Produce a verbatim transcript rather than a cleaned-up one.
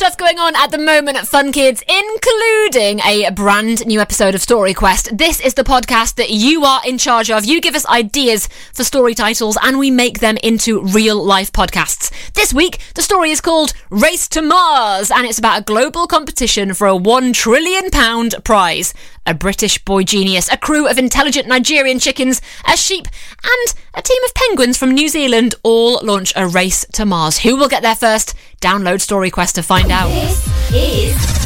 stuff going on at the moment at Fun Kids, including a brand new episode of Story Quest. This is the podcast that you are in charge of. You give us ideas for story titles and we make them into real life podcasts. This week, the story is called Race to Mars, and it's about a global competition for a one trillion pound prize. A British boy genius, a crew of intelligent Nigerian chickens, a sheep, and a team of penguins from New Zealand all launch a race to Mars. Who will get there first? Download Story Quest to find out. This is